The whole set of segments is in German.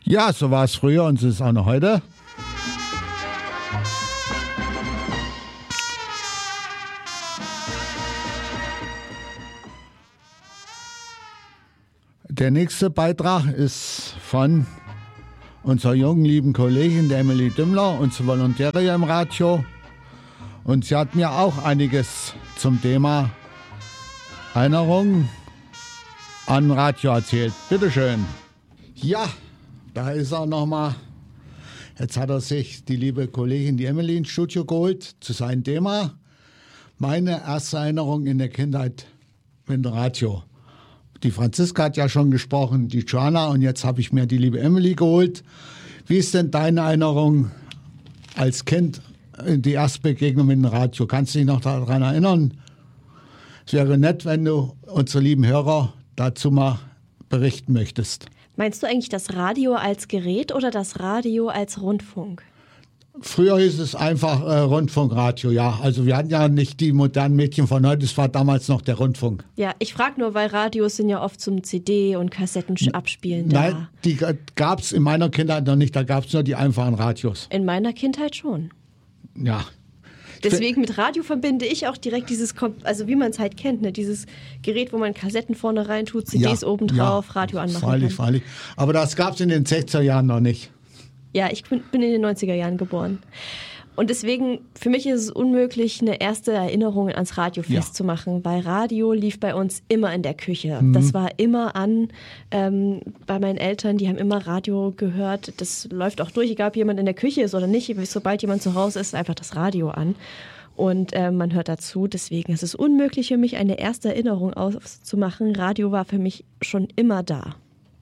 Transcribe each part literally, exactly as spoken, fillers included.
Ja, so war es früher und so ist es auch noch heute. Der nächste Beitrag ist von unserer jungen, lieben Kollegin, der Emily Dümmler, unsere Volontäre im Radio. Und sie hat mir auch einiges zum Thema Erinnerung an Radio erzählt. Bitteschön. Ja, da ist er nochmal. Jetzt hat er sich die liebe Kollegin, die Emily, ins Studio geholt zu seinem Thema. Meine erste Erinnerung in der Kindheit mit dem Radio. Die Franziska hat ja schon gesprochen, die Joanna, und jetzt habe ich mir die liebe Emily geholt. Wie ist denn deine Erinnerung als Kind, die erste Begegnung mit dem Radio? Kannst du dich noch daran erinnern? Es wäre nett, wenn du unsere lieben Hörer dazu mal berichten möchtest. Meinst du eigentlich das Radio als Gerät oder das Radio als Rundfunk? Früher hieß es einfach äh, Rundfunkradio, ja. Also wir hatten ja nicht die modernen Mädchen von heute, es war damals noch der Rundfunk. Ja, ich frage nur, weil Radios sind ja oft zum C D und Kassetten abspielen da. Nein, die gab es in meiner Kindheit noch nicht, da gab es nur die einfachen Radios. In meiner Kindheit schon. Ja. Deswegen mit Radio verbinde ich auch direkt dieses, also wie man es halt kennt, ne? Dieses Gerät, wo man Kassetten vorne rein tut, C Ds ja, oben drauf, ja, Radio anmachen freilich, kann. Freilich. Aber das gab es in den sechziger Jahren noch nicht. Ja, ich bin, bin in den neunziger Jahren geboren. Und deswegen, für mich ist es unmöglich, eine erste Erinnerung ans Radio festzumachen, ja. weil Radio lief bei uns immer in der Küche. Mhm. Das war immer an ähm, bei meinen Eltern, die haben immer Radio gehört. Das läuft auch durch, egal ob jemand in der Küche ist oder nicht. Sobald jemand zu Hause ist, ist einfach das Radio an. Und äh, man hört dazu. Deswegen ist es unmöglich für mich, eine erste Erinnerung auszumachen. Radio war für mich schon immer da.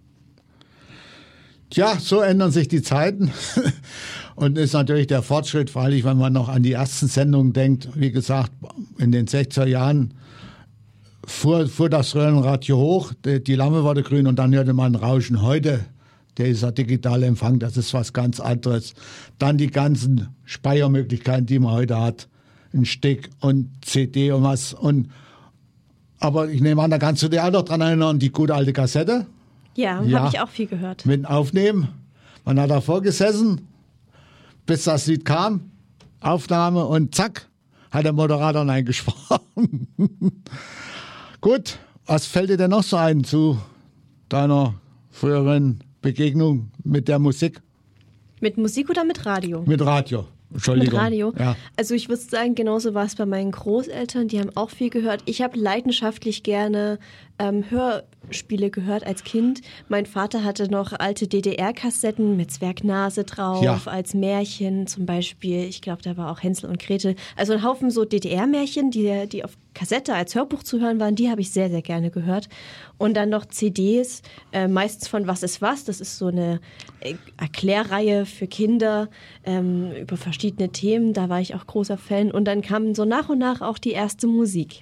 Tja, so ändern sich die Zeiten und ist natürlich der Fortschritt, vor allem wenn man noch an die ersten Sendungen denkt. Wie gesagt, in den sechziger Jahren fuhr, fuhr das Röhrenradio hoch, die, die Lampe wurde grün und dann hörte man Rauschen. Heute, dieser digitale Empfang, das ist was ganz anderes. Dann die ganzen Speichermöglichkeiten, die man heute hat, ein Stick und C D und was. Und, aber ich nehme an, da kannst du dich auch noch dran erinnern, die gute alte Kassette. Ja, ja. habe ich auch viel gehört. Mit Aufnehmen. Man hat davor gesessen, bis das Lied kam, Aufnahme und zack, hat der Moderator eingesprochen. Gut, was fällt dir denn noch so ein zu deiner früheren Begegnung mit der Musik? Mit Musik oder mit Radio? Mit Radio. Entschuldigung. Mit Radio? Ja. Also ich würde sagen, genauso war es bei meinen Großeltern, die haben auch viel gehört. Ich habe leidenschaftlich gerne ähm, Hörspiele gehört als Kind. Mein Vater hatte noch alte D D R-Kassetten mit Zwergnase drauf, ja. als Märchen zum Beispiel. Ich glaube, da war auch Hänsel und Gretel. Also ein Haufen so D D R-Märchen, die, die auf Kassette als Hörbuch zu hören waren, die habe ich sehr, sehr gerne gehört. Und dann noch C Ds, äh, meistens von Was ist was? Das ist so eine äh, Erklärreihe für Kinder ähm, über verschiedene Themen. Da war ich auch großer Fan. Und dann kam so nach und nach auch die erste Musik.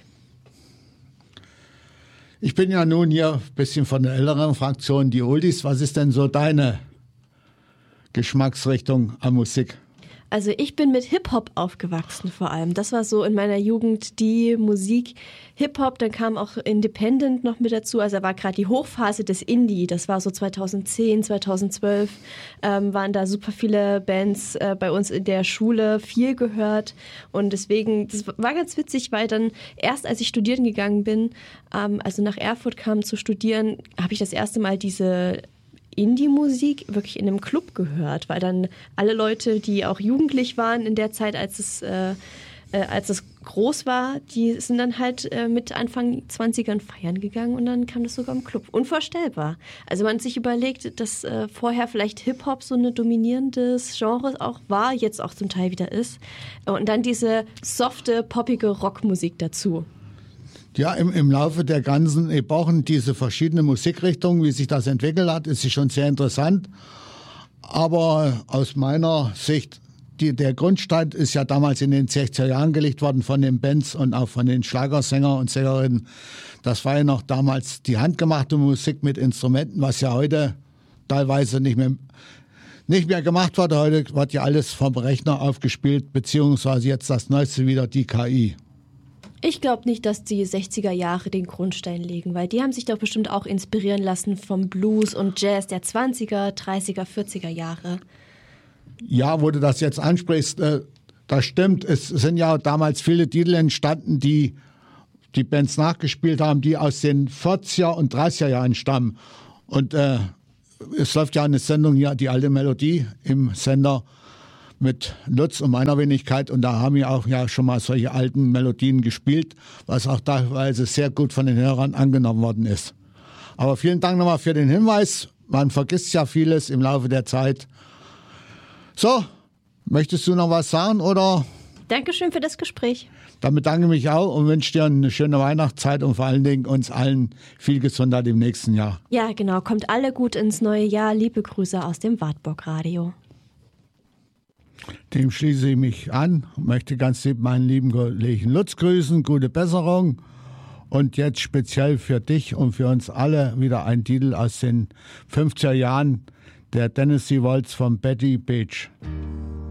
Ich bin ja nun hier ein bisschen von der älteren Fraktion, die Oldies. Was ist denn so deine Geschmacksrichtung an Musik? Also ich bin mit Hip-Hop aufgewachsen vor allem. Das war so in meiner Jugend die Musik. Hip-Hop, dann kam auch Independent noch mit dazu. Also da war gerade die Hochphase des Indie. Das war so zweitausendzehn, zweitausendzwölf. Ähm, waren da super viele Bands äh, bei uns in der Schule, viel gehört. Und deswegen, das war ganz witzig, weil dann erst als ich studieren gegangen bin, ähm, also nach Erfurt kam zu studieren, habe ich das erste Mal diese Indie-Musik wirklich in einem Club gehört, weil dann alle Leute, die auch jugendlich waren in der Zeit, als es, äh, äh, als es groß war, die sind dann halt äh, mit Anfang zwanzigern feiern gegangen und dann kam das sogar im Club. Unvorstellbar. Also man sich überlegt, dass äh, vorher vielleicht Hip-Hop so ein dominierendes Genre auch war, jetzt auch zum Teil wieder ist. Und dann diese softe, poppige Rockmusik dazu. Ja, im, im Laufe der ganzen Epochen, diese verschiedenen Musikrichtungen, wie sich das entwickelt hat, ist sie schon sehr interessant. Aber aus meiner Sicht, die, der Grundstein ist ja damals in den sechziger Jahren gelegt worden von den Bands und auch von den Schlagersängern und Sängerinnen. Das war ja noch damals die handgemachte Musik mit Instrumenten, was ja heute teilweise nicht mehr, nicht mehr gemacht wird. Heute wird ja alles vom Rechner aufgespielt, beziehungsweise jetzt das Neueste wieder, die K I. Ich glaube nicht, dass die sechziger Jahre den Grundstein legen, weil die haben sich doch bestimmt auch inspirieren lassen vom Blues und Jazz der zwanziger, dreißiger, vierziger Jahre. Ja, wo du das jetzt ansprichst, äh, das stimmt. Es sind ja damals viele Titel entstanden, die die Bands nachgespielt haben, die aus den vierziger und dreißiger Jahren stammen. Und äh, es läuft ja eine Sendung hier, die alte Melodie im Sender mit Lutz und meiner Wenigkeit. Und da haben wir auch ja schon mal solche alten Melodien gespielt, was auch teilweise sehr gut von den Hörern angenommen worden ist. Aber vielen Dank nochmal für den Hinweis. Man vergisst ja vieles im Laufe der Zeit. So, möchtest du noch was sagen oder? Dankeschön für das Gespräch. Dann bedanke ich mich auch und wünsche dir eine schöne Weihnachtszeit und vor allen Dingen uns allen viel Gesundheit im nächsten Jahr. Ja, genau. Kommt alle gut ins neue Jahr. Liebe Grüße aus dem Wartburg Radio. Dem schließe ich mich an und möchte ganz lieb meinen lieben Kollegen Lutz grüßen. Gute Besserung. Und jetzt speziell für dich und für uns alle wieder ein Titel aus den fünfziger Jahren, der Tennessee Waltz von Betty Page.